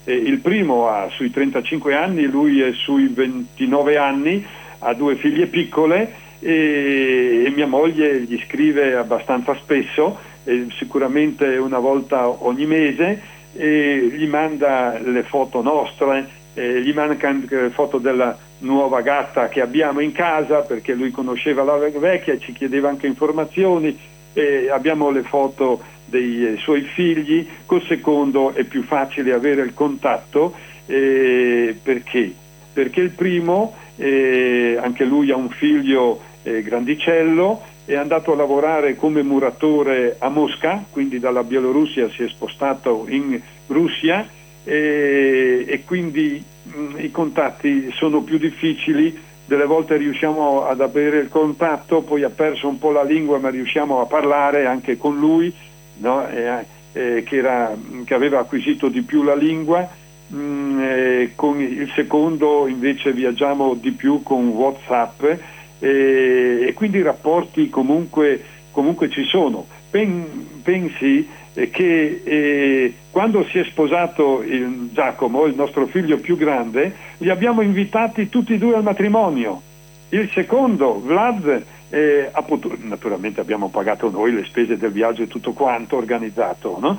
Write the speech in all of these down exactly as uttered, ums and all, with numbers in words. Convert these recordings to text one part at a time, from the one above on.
Eh, il primo ha sui trentacinque anni, lui è sui ventinove anni, ha due figlie piccole e, e mia moglie gli scrive abbastanza spesso, eh, sicuramente una volta ogni mese, e gli manda le foto nostre, eh, gli manda anche foto della nuova gatta che abbiamo in casa, perché lui conosceva la vecchia e ci chiedeva anche informazioni, e abbiamo le foto dei eh, suoi figli. Col secondo è più facile avere il contatto, eh, perché? Perché il primo, eh, anche lui ha un figlio eh, grandicello, è andato a lavorare come muratore a Mosca, quindi dalla Bielorussia si è spostato in Russia, e, e quindi mh, i contatti sono più difficili. Delle volte riusciamo ad avere il contatto, poi ha perso un po' la lingua, ma riusciamo a parlare anche con lui, no? eh, eh, che, era, che aveva acquisito di più la lingua. Mm, eh, con il secondo invece viaggiamo di più con WhatsApp, eh, e quindi i rapporti comunque, comunque ci sono. Pen, pensi eh, che eh, quando si è sposato il Giacomo, il nostro figlio più grande, li abbiamo invitati tutti e due al matrimonio. Il secondo, Vlad, eh, ha potuto, naturalmente abbiamo pagato noi le spese del viaggio e tutto quanto organizzato, no?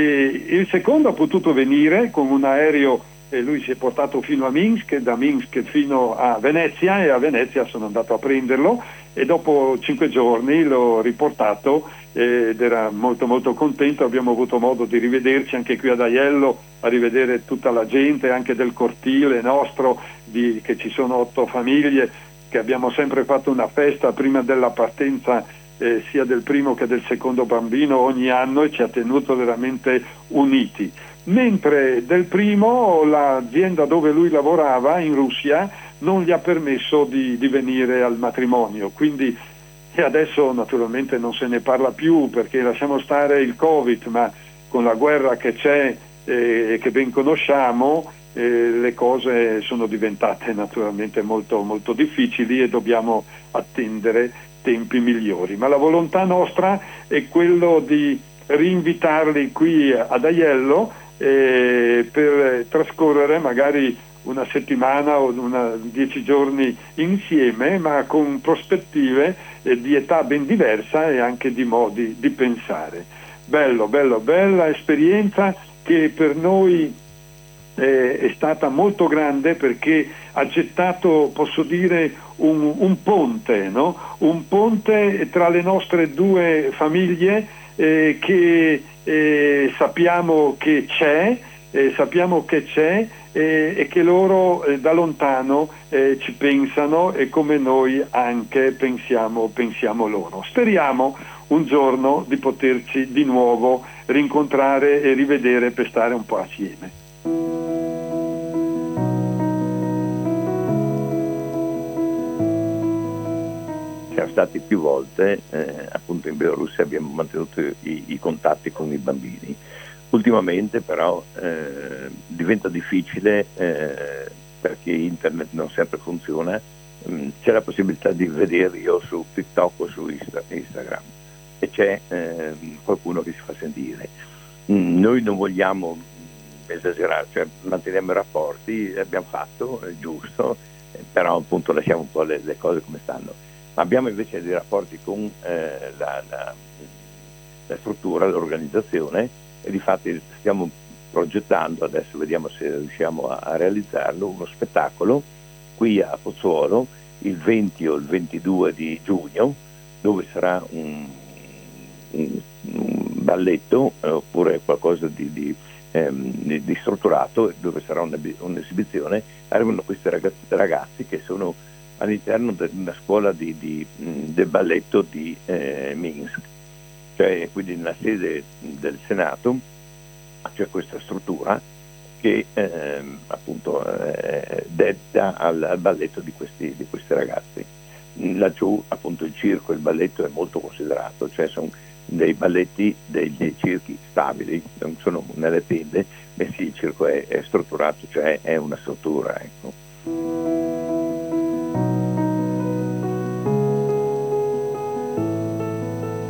E il secondo ha potuto venire con un aereo, e lui si è portato fino a Minsk, da Minsk fino a Venezia, e a Venezia sono andato a prenderlo e dopo cinque giorni l'ho riportato ed era molto molto contento. Abbiamo avuto modo di rivederci anche qui ad Aiello, a rivedere tutta la gente anche del cortile nostro, di, che ci sono otto famiglie, che abbiamo sempre fatto una festa prima della partenza, eh, sia del primo che del secondo bambino ogni anno, e ci ha tenuto veramente uniti. Mentre del primo l'azienda dove lui lavorava in Russia non gli ha permesso di, di venire al matrimonio, quindi e adesso naturalmente non se ne parla più, perché lasciamo stare il Covid, ma con la guerra che c'è e eh, che ben conosciamo, eh, le cose sono diventate naturalmente molto, molto difficili e dobbiamo attendere tempi migliori. Ma la volontà nostra è quello di rinvitarli qui ad Aiello, eh, per trascorrere magari una settimana o una, dieci giorni insieme, ma con prospettive eh, di età ben diversa e anche di modi di pensare. Bello, bello, bella esperienza che per noi eh, è stata molto grande, perché ha gettato, posso dire, un, un ponte, no? Un ponte tra le nostre due famiglie, eh, che eh, sappiamo che c'è, eh, sappiamo che c'è eh, e che loro eh, da lontano eh, ci pensano, e come noi anche pensiamo, pensiamo loro. Speriamo un giorno di poterci di nuovo rincontrare e rivedere per stare un po' assieme. Siamo stati più volte, eh, appunto in Bielorussia abbiamo mantenuto i, i contatti con i bambini. Ultimamente però eh, diventa difficile, eh, perché internet non sempre funziona. Mh, c'è la possibilità di vederli o su TikTok o su Insta- Instagram, e c'è eh, qualcuno che si fa sentire. Mh, noi non vogliamo esagerare, cioè manteniamo i rapporti, l'abbiamo fatto, è giusto, eh, però appunto lasciamo un po' le, le cose come stanno. Abbiamo invece dei rapporti con eh, la, la, la struttura, l'organizzazione, e difatti stiamo progettando, adesso vediamo se riusciamo a, a realizzarlo, uno spettacolo qui a Pozzuolo il venti o il ventidue di giugno, dove sarà un, un, un balletto eh, oppure qualcosa di, di, ehm, di, di strutturato, dove sarà un'esibizione. Arrivano questi ragazzi, ragazzi che sono all'interno di una scuola di, di, del balletto di eh, Minsk, cioè quindi nella sede del Senato c'è questa struttura che eh, appunto eh, detta al, al balletto di questi, di questi ragazzi. Laggiù appunto il circo, il balletto è molto considerato, cioè sono dei balletti, dei, dei circhi stabili, non sono nelle tende, bensì il circo è, è strutturato, cioè è una struttura, ecco.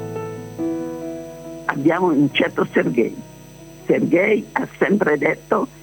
Abbiamo un certo Sergei. Sergei ha sempre detto